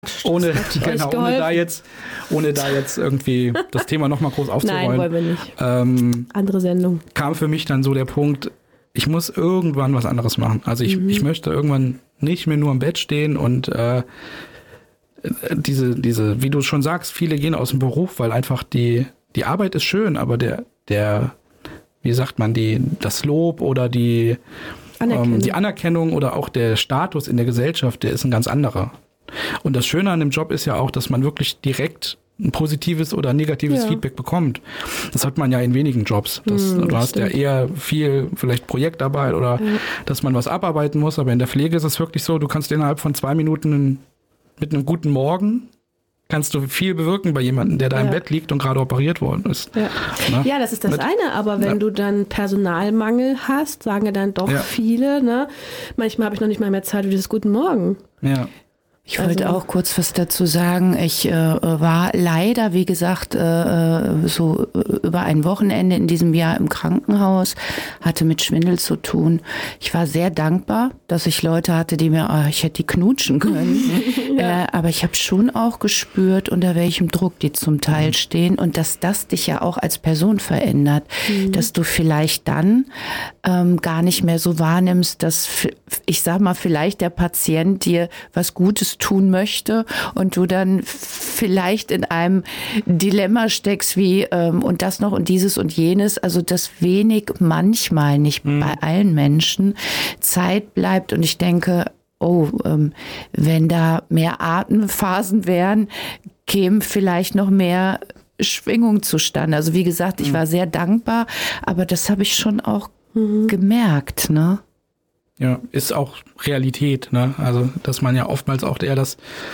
ohne da jetzt irgendwie das Thema nochmal groß aufzurollen. Nein, wollen wir nicht. Andere Sendung. Kam für mich dann so der Punkt, ich muss irgendwann was anderes machen. Also ich möchte irgendwann nicht mehr nur im Bett stehen und diese, wie du schon sagst, viele gehen aus dem Beruf, weil einfach die Arbeit ist schön, aber wie sagt man, das Lob oder die Anerkennung oder auch der Status in der Gesellschaft, der ist ein ganz anderer. Und das Schöne an dem Job ist ja auch, dass man wirklich direkt ein positives oder negatives Feedback bekommt. Das hat man ja in wenigen Jobs. Du hast ja eher viel vielleicht Projektarbeit oder dass man was abarbeiten muss, aber in der Pflege ist es wirklich so, du kannst innerhalb von 2 Minuten mit einem guten Morgen kannst du viel bewirken bei jemandem, der da im Bett liegt und gerade operiert worden ist. Ja, ja, das ist das eine, aber wenn du dann Personalmangel hast, sagen ja dann doch viele, ne? Manchmal habe ich noch nicht mal mehr Zeit für dieses Guten Morgen. Ja. Ich wollte auch kurz was dazu sagen. Ich war leider, wie gesagt, so über ein Wochenende in diesem Jahr im Krankenhaus, hatte mit Schwindel zu tun. Ich war sehr dankbar, dass ich Leute hatte, die mir, ich hätte die knutschen können. Aber ich habe schon auch gespürt, unter welchem Druck die zum Teil stehen und dass das dich ja auch als Person verändert. Dass du vielleicht dann gar nicht mehr so wahrnimmst, dass, ich sag mal, vielleicht der Patient dir was Gutes tun möchte und du dann vielleicht in einem Dilemma steckst wie und das noch und dieses und jenes, also dass wenig manchmal, nicht bei allen Menschen, Zeit bleibt und ich denke, wenn da mehr Atemphasen wären, käme vielleicht noch mehr Schwingung zustande. Also wie gesagt, ich war sehr dankbar, aber das habe ich schon auch gemerkt, ne? Ja, ist auch Realität, ne? Also, dass man ja oftmals auch eher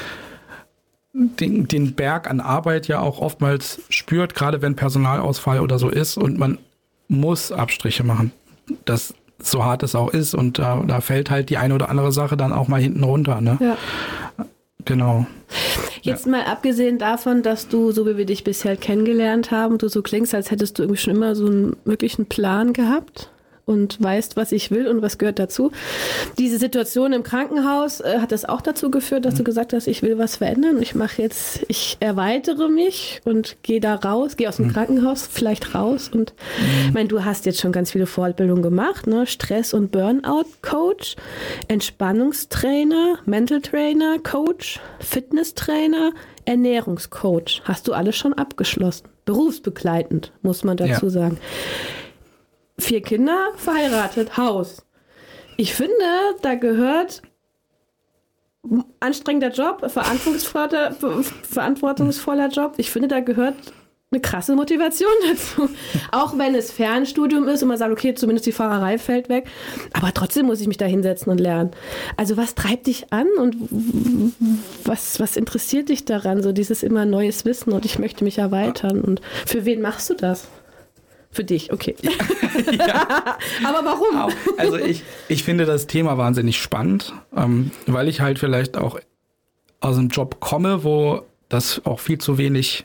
den Berg an Arbeit ja auch oftmals spürt, gerade wenn Personalausfall oder so ist und man muss Abstriche machen. Das so hart es auch ist und da fällt halt die eine oder andere Sache dann auch mal hinten runter, ne? Ja. Genau. Jetzt mal abgesehen davon, dass du, so wie wir dich bisher kennengelernt haben, du so klingst, als hättest du irgendwie schon immer so einen wirklichen Plan gehabt und weißt, was ich will und was gehört dazu. Diese Situation im Krankenhaus, hat das auch dazu geführt, dass du gesagt hast, ich will was verändern. Ich erweitere mich und gehe da raus, gehe aus dem Krankenhaus vielleicht raus. Und ich meine, du hast jetzt schon ganz viele Fortbildungen gemacht, ne? Stress- und Burnout-Coach, Entspannungstrainer, Mental Trainer, Coach, Fitnesstrainer, Ernährungscoach. Hast du alles schon abgeschlossen. Berufsbegleitend, muss man dazu sagen. 4 Kinder, verheiratet, Haus. Ich finde, da gehört anstrengender Job, verantwortungsvoller Job. Ich finde, da gehört eine krasse Motivation dazu. Auch wenn es Fernstudium ist und man sagt, okay, zumindest die Fahrerei fällt weg. Aber trotzdem muss ich mich da hinsetzen und lernen. Also was treibt dich an und was interessiert dich daran? So dieses immer neues Wissen und ich möchte mich erweitern. Und für wen machst du das? Für dich, okay. Ja. Aber warum? Also ich finde das Thema wahnsinnig spannend, weil ich halt vielleicht auch aus einem Job komme, wo das auch viel zu wenig,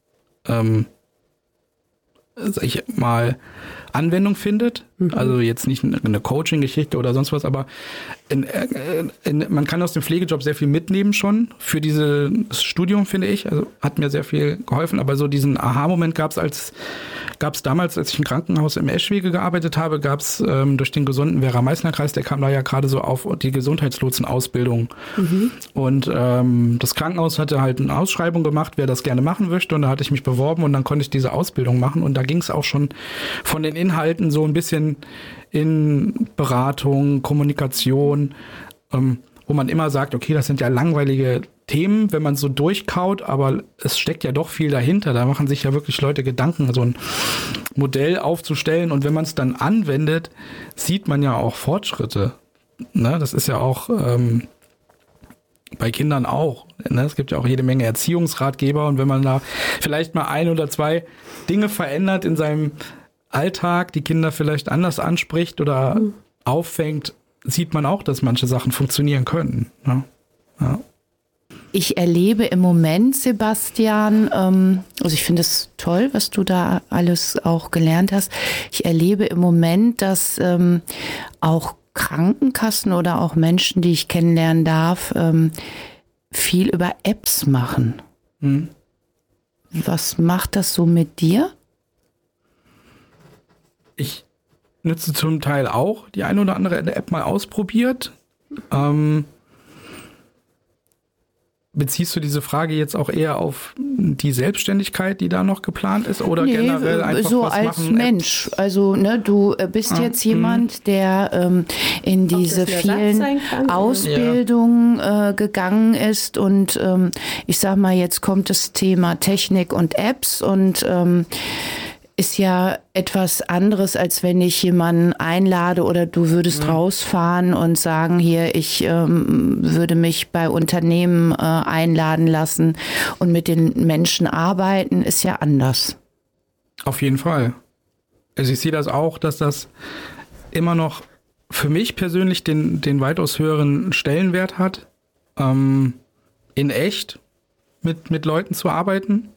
sag ich mal, Anwendung findet. Also jetzt nicht eine Coaching-Geschichte oder sonst was, aber man kann aus dem Pflegejob sehr viel mitnehmen schon für dieses Studium, finde ich. Also hat mir sehr viel geholfen, aber so diesen Aha-Moment gab es damals, als ich im Krankenhaus im Eschwege gearbeitet habe, gab es durch den gesunden Werra-Meißner-Kreis, der kam da ja gerade so auf die Gesundheitslotsen-Ausbildung. Und das Krankenhaus hatte halt eine Ausschreibung gemacht, wer das gerne machen möchte, und da hatte ich mich beworben und dann konnte ich diese Ausbildung machen und da ging es auch schon von den Inhalten so ein bisschen in Beratung, Kommunikation, wo man immer sagt, okay, das sind ja langweilige Themen, wenn man so durchkaut, aber es steckt ja doch viel dahinter. Da machen sich ja wirklich Leute Gedanken, so ein Modell aufzustellen, und wenn man es dann anwendet, sieht man ja auch Fortschritte. Ne? Das ist ja auch bei Kindern auch. Ne? Es gibt ja auch jede Menge Erziehungsratgeber, und wenn man da vielleicht mal 1 oder 2 Dinge verändert in seinem Alltag, die Kinder vielleicht anders anspricht oder auffängt, sieht man auch, dass manche Sachen funktionieren können. Ne? Ja. Ich erlebe im Moment, Sebastian, also ich finde es toll, was du da alles auch gelernt hast. Ich erlebe im Moment, dass auch Krankenkassen oder auch Menschen, die ich kennenlernen darf, viel über Apps machen. Was macht das so mit dir? Ich nutze zum Teil auch die eine oder andere App mal ausprobiert. Beziehst du diese Frage jetzt auch eher auf die Selbstständigkeit, die da noch geplant ist, oder generell einfach so was als machen? Mensch. Also du bist jetzt jemand, der in diese vielen Ausbildungen gegangen ist und ich sag mal, jetzt kommt das Thema Technik und Apps und ist ja etwas anderes, als wenn ich jemanden einlade oder du würdest rausfahren und sagen, hier, ich würde mich bei Unternehmen einladen lassen und mit den Menschen arbeiten, ist ja anders. Auf jeden Fall. Also ich sehe das auch, dass das immer noch für mich persönlich den weitaus höheren Stellenwert hat, in echt mit Leuten zu arbeiten.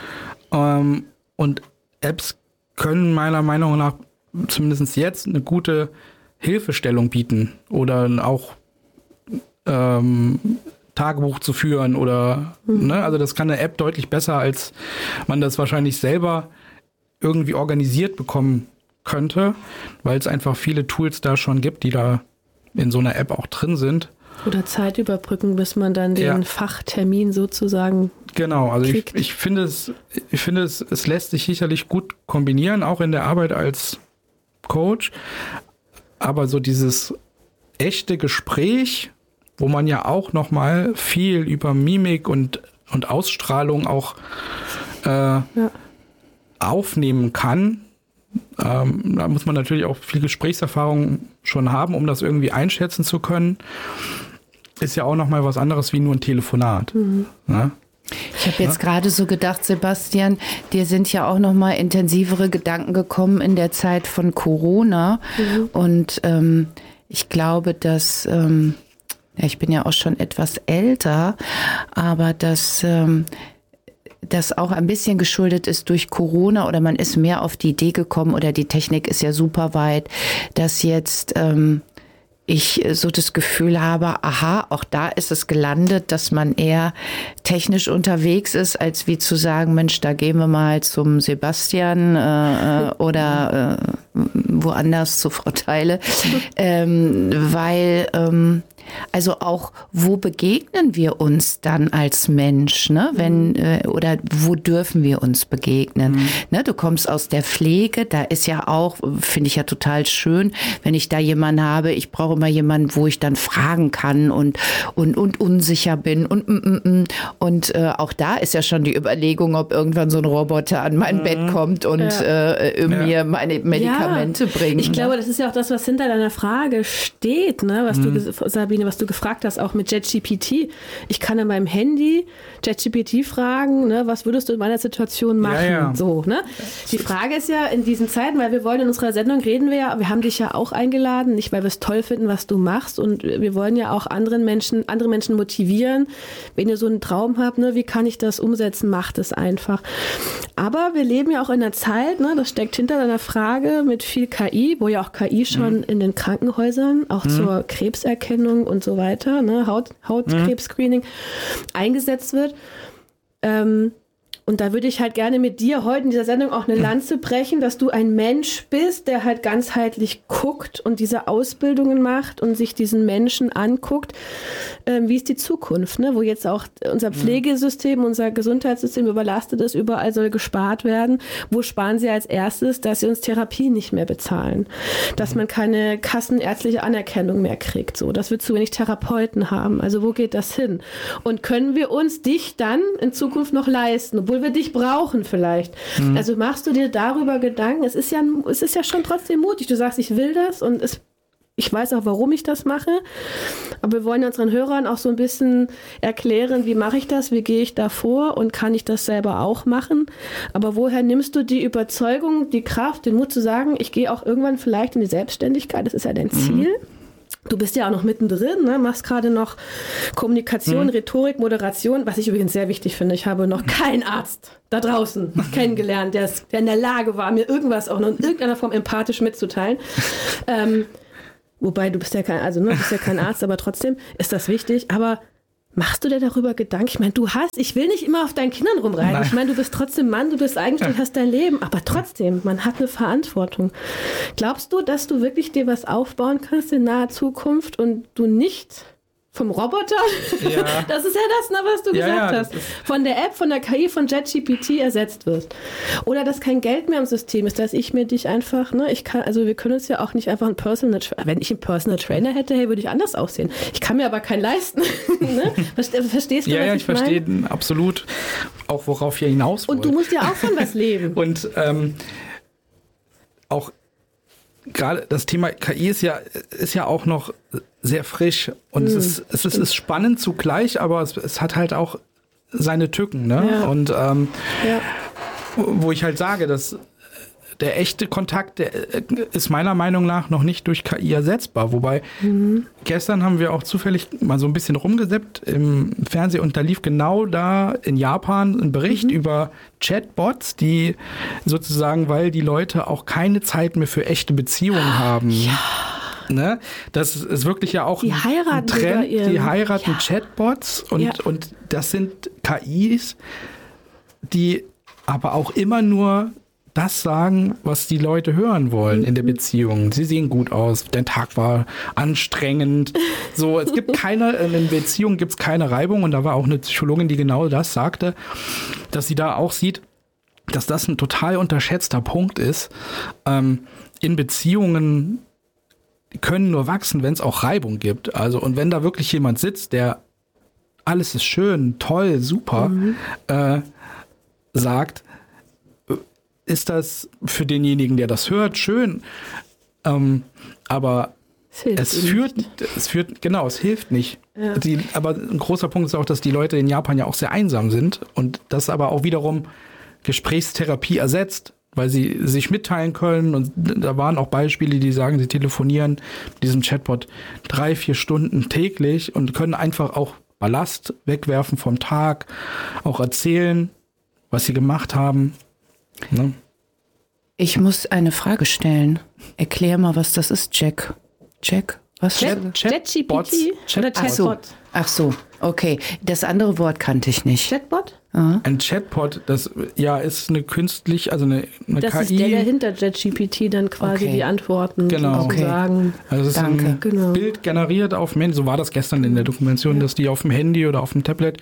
Und Apps können meiner Meinung nach zumindest jetzt eine gute Hilfestellung bieten oder auch Tagebuch zu führen oder also das kann eine App deutlich besser, als man das wahrscheinlich selber irgendwie organisiert bekommen könnte, weil es einfach viele Tools da schon gibt, die da in so einer App auch drin sind. Oder Zeit überbrücken, bis man dann den Fachtermin sozusagen genau, also ich finde es lässt sich sicherlich gut kombinieren, auch in der Arbeit als Coach. Aber so dieses echte Gespräch, wo man ja auch nochmal viel über Mimik und Ausstrahlung auch aufnehmen kann, da muss man natürlich auch viel Gesprächserfahrung schon haben, um das irgendwie einschätzen zu können. Ist ja auch nochmal was anderes wie nur ein Telefonat. Ne? Ich habe jetzt gerade so gedacht, Sebastian, dir sind ja auch nochmal intensivere Gedanken gekommen in der Zeit von Corona. Und ich glaube, dass, ich bin ja auch schon etwas älter, aber dass das auch ein bisschen geschuldet ist durch Corona oder man ist mehr auf die Idee gekommen oder die Technik ist ja super weit, dass jetzt ich so das Gefühl habe, aha, auch da ist es gelandet, dass man eher technisch unterwegs ist, als wie zu sagen, Mensch, da gehen wir mal zum Sebastian oder woanders zu Frau Theile, weil also auch, wo begegnen wir uns dann als Mensch, ne? Wenn oder wo dürfen wir uns begegnen? Ne? Du kommst aus der Pflege, da ist ja auch, finde ich ja total schön, wenn ich da jemanden habe, ich brauche immer jemanden, wo ich dann fragen kann und unsicher bin und auch da ist ja schon die Überlegung, ob irgendwann so ein Roboter an mein Bett kommt und mir meine Medikamente bringt. Ich glaube, das ist ja auch das, was hinter deiner Frage steht, ne? Was du, Sabine, was du gefragt hast, auch mit JetGPT. Ich kann an meinem Handy JetGPT fragen, ne, was würdest du in meiner Situation machen? So, ne? Die Frage ist ja in diesen Zeiten, weil wir wollen in unserer Sendung reden wir haben dich ja auch eingeladen, nicht weil wir es toll finden, was du machst und wir wollen ja auch andere Menschen motivieren. Wenn ihr so einen Traum habt, ne, wie kann ich das umsetzen? Macht es einfach. Aber wir leben ja auch in einer Zeit, ne, das steckt hinter deiner Frage mit viel KI, wo ja auch KI schon in den Krankenhäusern auch zur Krebserkennung und so weiter, ne, Hautkrebs-Screening eingesetzt wird. Und da würde ich halt gerne mit dir heute in dieser Sendung auch eine Lanze brechen, dass du ein Mensch bist, der halt ganzheitlich guckt und diese Ausbildungen macht und sich diesen Menschen anguckt. Wie ist die Zukunft, ne? Wo jetzt auch unser Pflegesystem, unser Gesundheitssystem überlastet ist, überall soll gespart werden. Wo sparen sie als erstes, dass sie uns Therapie nicht mehr bezahlen? Dass man keine kassenärztliche Anerkennung mehr kriegt, so, dass wir zu wenig Therapeuten haben. Also wo geht das hin? Und können wir uns dich dann in Zukunft noch leisten, obwohl wir dich brauchen vielleicht. Also machst du dir darüber Gedanken? Es ist ja schon trotzdem mutig. Du sagst, ich will das und ich weiß auch, warum ich das mache. Aber wir wollen unseren Hörern auch so ein bisschen erklären, wie mache ich das, wie gehe ich da vor und kann ich das selber auch machen? Aber woher nimmst du die Überzeugung, die Kraft, den Mut zu sagen, ich gehe auch irgendwann vielleicht in die Selbstständigkeit, das ist ja dein Ziel. Du bist ja auch noch mittendrin, ne? Machst gerade noch Kommunikation, Rhetorik, Moderation, was ich übrigens sehr wichtig finde. Ich habe noch keinen Arzt da draußen kennengelernt, der in der Lage war, mir irgendwas auch noch in irgendeiner Form empathisch mitzuteilen. Wobei, du bist ja kein Arzt, aber trotzdem ist das wichtig. Aber Machst du dir darüber Gedanken? Ich meine, ich will nicht immer auf deinen Kindern rumreiten. Nein. Ich meine, du bist trotzdem Mann, du bist eigenständig, hast dein Leben, aber trotzdem, man hat eine Verantwortung. Glaubst du, dass du wirklich dir was aufbauen kannst in naher Zukunft und du nicht vom Roboter, Ja. das ist ja das, was du gesagt hast, von der App, von der KI, von JetGPT ersetzt wirst. Oder dass kein Geld mehr im System ist, dass ich mir dich einfach, wir können uns ja auch nicht einfach wenn ich einen Personal Trainer hätte, würde ich anders aussehen. Ich kann mir aber keinen leisten. Ne? Verstehst du, Ja, was ich verstehe absolut auch, worauf ihr hinaus wollt. Und du musst ja auch von was leben. Und auch gerade das Thema KI ist ja auch noch sehr frisch und es ist spannend zugleich, aber es hat halt auch seine Tücken, ne? Ja. Und wo ich halt sage, dass der echte Kontakt, der ist meiner Meinung nach noch nicht durch KI ersetzbar. Wobei gestern haben wir auch zufällig mal so ein bisschen rumgeseppt im Fernsehen und da lief genau da in Japan ein Bericht über Chatbots, die sozusagen, weil die Leute auch keine Zeit mehr für echte Beziehungen haben. Ja. Ne? Das ist wirklich ja auch ein Trend. Die heiraten Chatbots und das sind KIs, die aber auch immer nur das sagen, was die Leute hören wollen in der Beziehung. Sie sehen gut aus, der Tag war anstrengend. So, es gibt in Beziehungen gibt es keine Reibung und da war auch eine Psychologin, die genau das sagte, dass sie da auch sieht, dass das ein total unterschätzter Punkt ist. In Beziehungen können nur wachsen, wenn es auch Reibung gibt. Also, und wenn da wirklich jemand sitzt, der alles ist schön, toll, super, sagt, ist das für denjenigen, der das hört, schön. Aber es hilft nicht. Ja. Aber ein großer Punkt ist auch, dass die Leute in Japan ja auch sehr einsam sind und das aber auch wiederum Gesprächstherapie ersetzt, weil sie sich mitteilen können und da waren auch Beispiele, die sagen, sie telefonieren mit diesem Chatbot 3-4 Stunden täglich und können einfach auch Ballast wegwerfen vom Tag, auch erzählen, was sie gemacht haben. Ne? Ich muss eine Frage stellen. Erklär mal, was das ist, Jack. Was? ChatGPT oder Chatbot? Ach so, okay. Das andere Wort kannte ich nicht. Chatbot? Aha. Ein Chatbot, das ist eine künstlich, also eine das KI. Das ist der hinter ChatGPT dann quasi die Antworten sozusagen. Also es ist ein Genau. Bild generiert auf dem Handy, so war das gestern in der Dokumentation, dass die auf dem Handy oder auf dem Tablet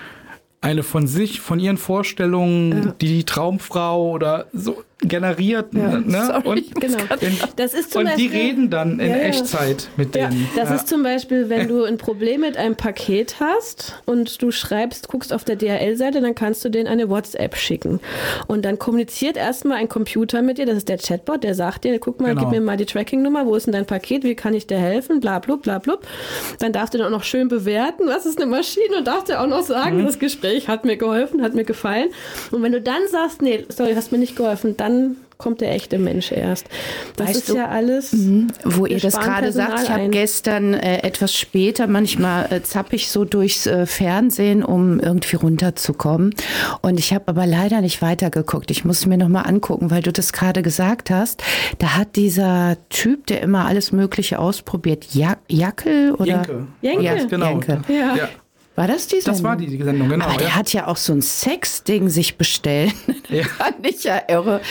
eine von ihren Vorstellungen, die Traumfrau oder so generiert. Ne? Und, das ist zum und Beispiel, die reden dann in Echtzeit mit denen. Das ist zum Beispiel, wenn du ein Problem mit einem Paket hast und du guckst auf der DHL-Seite, dann kannst du denen eine WhatsApp schicken. Und dann kommuniziert erstmal ein Computer mit dir, das ist der Chatbot, der sagt dir, guck mal, gib mir mal die Tracking-Nummer, wo ist denn dein Paket, wie kann ich dir helfen, bla bla bla bla. Dann darfst du dann auch noch schön bewerten, was ist eine Maschine und darfst dir auch noch sagen, das Gespräch hat mir geholfen, hat mir gefallen. Und wenn du dann sagst, nee, sorry, hast mir nicht geholfen, dann kommt der echte Mensch erst. Das ist ja alles. Wo ihr das gerade sagt, ich habe gestern etwas später, manchmal zapp ich so durchs Fernsehen, um irgendwie runterzukommen. Und ich habe aber leider nicht weitergeguckt. Ich muss mir nochmal angucken, weil du das gerade gesagt hast. Da hat dieser Typ, der immer alles Mögliche ausprobiert, Jackel oder? Jenke. Ja, genau. Jenke. Ja. War das die Sendung? Das war die Sendung, genau. Aber der hat ja auch so ein Sex-Ding sich bestellt. Fand ich ja irre.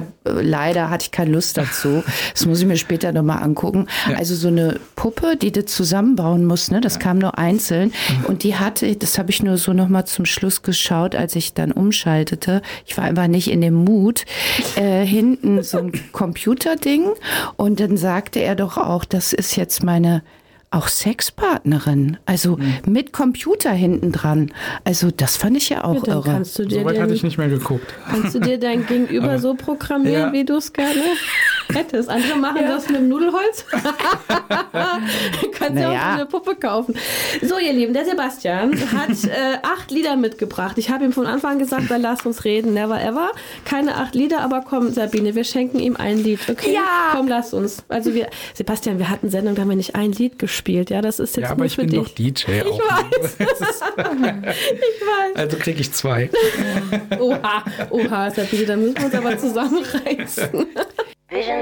Leider hatte ich keine Lust dazu. Das muss ich mir später nochmal angucken. Ja. Also so eine Puppe, die du zusammenbauen musst, ne? Das kam nur einzeln. Und die hatte, das habe ich nur so nochmal zum Schluss geschaut, als ich dann umschaltete. Ich war einfach nicht in dem Mut. Hinten so ein Computerding. Und dann sagte er doch auch, das ist jetzt meine auch Sexpartnerin, also mit Computer hinten dran. Also das fand ich ja auch irre. Soweit hatte ich nicht mehr geguckt. Kannst du dir dein Gegenüber so programmieren, wie du es gerne hättest? Andere machen das mit dem Nudelholz. Du kannst ja auch eine Puppe kaufen. So, ihr Lieben, der Sebastian hat 8 Lieder mitgebracht. Ich habe ihm von Anfang an gesagt, dann lass uns reden, never ever. Keine 8 Lieder, aber komm, Sabine, wir schenken ihm ein Lied, okay? Ja! Komm, lass uns. Also Sebastian, wir hatten Sendung, da haben wir nicht ein Lied gespielt. Ja, das ist jetzt aber ich bin doch DJ ich auch. Weiß. Ich weiß. Also kriege ich 2. Oha, Sabine, da müssen wir uns aber zusammenreißen. Vision